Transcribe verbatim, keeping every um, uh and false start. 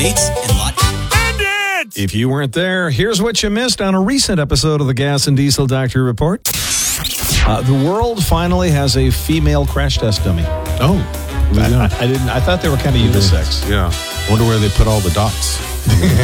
Dates and lot. If you weren't there, here's what you missed on a recent episode of the Gas and Diesel Doctor Report. Uh, the world finally has a female crash test dummy. Oh, I, I, I didn't. I thought they were kind of unisex. yeah. Wonder where they put all the dots.